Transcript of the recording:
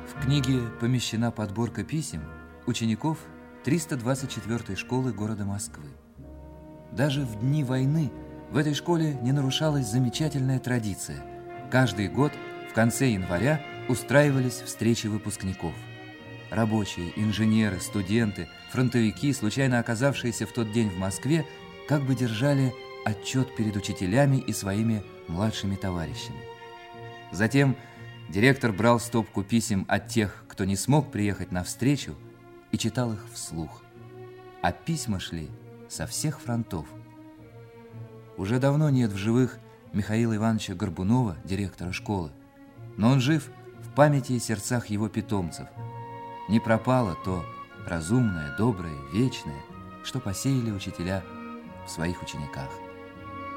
В книге помещена подборка писем учеников 324-й школы города Москвы. Даже в дни войны в этой школе не нарушалась замечательная традиция. Каждый год в конце января устраивались встречи выпускников. Рабочие, инженеры, студенты, фронтовики, случайно оказавшиеся в тот день в Москве, как бы держали отчет перед учителями и своими младшими товарищами. Затем директор брал стопку писем от тех, кто не смог приехать на встречу, и читал их вслух. А письма шли со всех фронтов. Уже давно нет в живых Михаила Ивановича Горбунова, директора школы, но он жив в памяти и сердцах его питомцев. Не пропало то разумное, доброе, вечное, что посеяли учителя в своих учениках.